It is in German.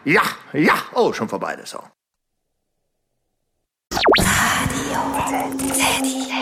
Ja, ja. Oh, schon vorbei der Song. Radio Teddy.